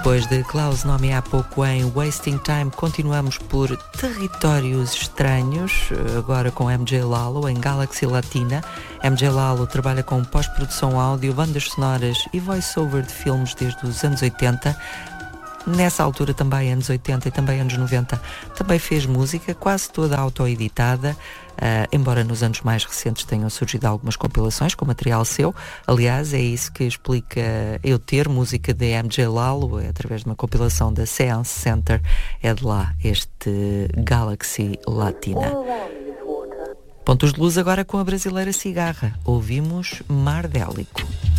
Depois de Klaus Nomi há pouco em Wasting Time, continuamos por territórios estranhos, agora com MJ Lalo em Galaxy Latina. MJ Lalo trabalha com pós-produção áudio, bandas sonoras e voice-over de filmes desde os anos 80. Nessa altura também, anos 80 e também anos 90, também fez música, quase toda autoeditada, embora nos anos mais recentes tenham surgido algumas compilações com material seu. Aliás, é isso que explica eu ter música de MJ Lalo, através de uma compilação da Seance Center. É de lá este Galaxy Latina. Pontos de luz agora com a brasileira Cigarra. Ouvimos Mardélico.